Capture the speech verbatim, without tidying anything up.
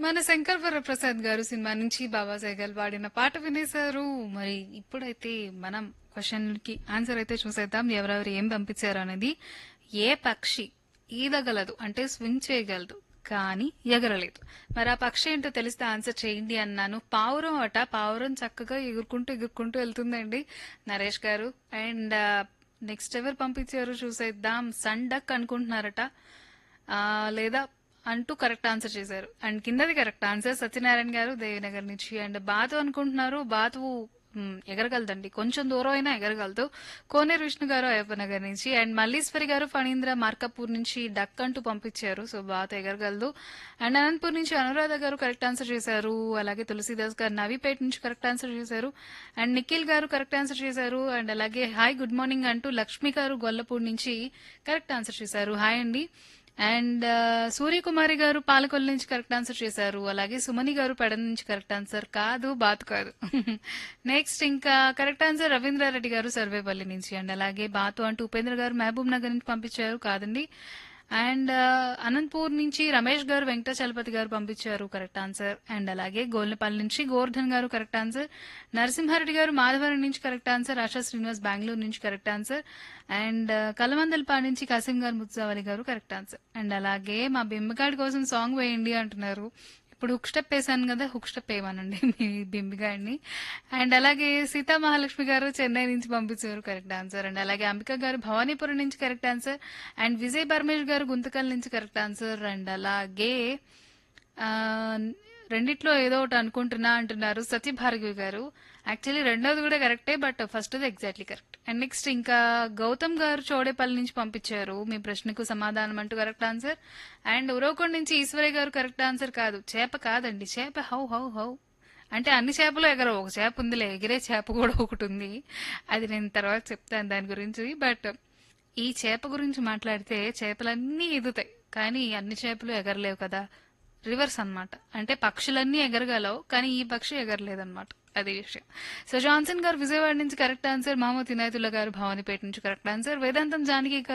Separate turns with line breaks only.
మన శంకర్ వరప్రసాద్ గారు సినిమా నుంచి బాబాసాహెబ్ గారు పాడిన పాట వినేశారు. మరి ఇప్పుడైతే మనం క్వశ్చన్ కి ఆన్సర్ అయితే చూసేద్దాం, ఎవరెవరు ఏం పంపించారు అనేది. ఏ పక్షి ఈదగలదు అంటే స్వింగ్ చేయగలదు కానీ ఎగరలేదు? మరి ఆ పక్షి ఏంటో తెలిస్తే ఆన్సర్ చేయండి అన్నాను. పావురం అట. పావురం చక్కగా ఎగురుకుంటూ ఎగురుకుంటూ వెళ్తుందండి నరేష్ గారు. అండ్ నెక్స్ట్ ఎవరు పంపించారు చూసేద్దాం. సండక్ అనుకుంటున్నారట. ఆ, లేదా అంటూ కరెక్ట్ ఆన్సర్ చేశారు. అండ్ కిందది కరెక్ట్ ఆన్సర్ సత్యనారాయణ గారు దేవినగర్ నుంచి. అండ్ బాతు అనుకుంటున్నారు. బాతు మ్, ఎగరగలదండి, కొంచెం దూరం అయినా ఎగరగలదు. కోనేరు విష్ణు గారు అయ్యప్పనగర్ నుంచి. అండ్ మల్లీశ్వరి గారు ఫణీంద్ర మార్కపూర్ నుంచి డక్ అంటూ పంపించారు. సో బాతు ఎగరగలదు. అండ్ అనంతపూర్ నుంచి అనురాధ గారు కరెక్ట్ ఆన్సర్ చేశారు. అలాగే తులసీదాస్ గారు నవీపేట నుంచి కరెక్ట్ ఆన్సర్ చేశారు. అండ్ నిఖిల్ గారు కరెక్ట్ ఆన్సర్ చేశారు. అండ్ అలాగే హాయ్ గుడ్ మార్నింగ్ అంటూ లక్ష్మి గారు గొల్లపూడి నుంచి కరెక్ట్ ఆన్సర్ చేశారు. హాయ్ అండి. అండ్ సూర్యకుమారి గారు పాలకొల్లు నుంచి కరెక్ట్ ఆన్సర్ చేశారు. అలాగే సుమని గారు పెడ నుంచి కరెక్ట్ ఆన్సర్. కాదు, బాతు కాదు. నెక్స్ట్ ఇంకా కరెక్ట్ ఆన్సర్ రవీంద్రారెడ్డి గారు సర్వేపల్లి నుంచి. అండ్ అలాగే బాతు అంటూ ఉపేంద్ర గారు మహబూబ్ నగర్ నుంచి పంపించారు. కాదండి. అండ్ అనంతపూర్ నుంచి రమేష్ గారు వెంకటాచలపతి గారు పంపించారు కరెక్ట్ ఆన్సర్. అండ్ అలాగే గోల్నపల్లి నుంచి గోవర్ధన్ గారు కరెక్ట్ ఆన్సర్. నరసింహారెడ్డి గారు మాధవరం నుంచి కరెక్ట్ ఆన్సర్. ఆశా శ్రీనివాస్ బెంగళూరు నుంచి కరెక్ట్ ఆన్సర్. అండ్ కలమందలపాడు నుంచి కాసిం గారు ముత్సావలి గారు కరెక్ట్ ఆన్సర్. అండ్ అలాగే మా బింబగాడి కోసం సాంగ్ వేయండి అంటున్నారు. ఇప్పుడు హుక్ స్టెప్ వేసాను కదా, హుక్ స్టెప్ వేయమనండి మీ బింబిగాడిని. అండ్ అలాగే సీతా మహాలక్ష్మి గారు చెన్నై నుంచి పంపించారు కరెక్ట్ ఆన్సర్. అండ్ అలాగే అంబిక గారు భవానీపురం నుంచి correct answer. And Vijay Paramesh గారు గుంతకల్ నుంచి కరెక్ట్ ఆన్సర్. అండ్ అలాగే ఆ, రెండిట్లో ఏదో ఒకటి అనుకుంటున్నా అంటున్నారు సత్యభార్గవి గారు. యాక్చువల్లీ రెండోది కూడా కరెక్టే, but first exactly correct. And next ఇంకా గౌతమ్ గారు చోడేపల్లి నుంచి పంపించారు మీ ప్రశ్నకు సమాధానం అంటూ కరెక్ట్ ఆన్సర్. అండ్ ఉరవకొండ నుంచి ఈశ్వరయ్య గారు కరెక్ట్ ఆన్సర్. కాదు, చేప కాదండి. చేప హౌ హౌ హౌ అంటే అన్ని చేపలు ఎగరవు. ఒక చేప ఉందిలే, ఎగిరే చేప కూడా ఒకటి ఉంది. అది నేను తర్వాత చెప్తాను దాని గురించి. బట్ ఈ చేప గురించి మాట్లాడితే చేపలన్నీ ఎదుగుతాయి కానీ అన్ని చేపలు ఎగరలేవు కదా. రివర్స్ అన్నమాట. అంటే పక్షులన్నీ ఎగరగలవు కానీ ఈ పక్షి ఎగరలేదన్నమాట. అది విషయం. సో జాన్సన్ గారు విజయవాడ నుంచి కరెక్ట్ ఆన్సర్. మహమ్మద్ ఇనాయతుల్లా గారు భవానీపేట నుంచి కరెక్ట్ ఆన్సర్. వేదాంతం జానకి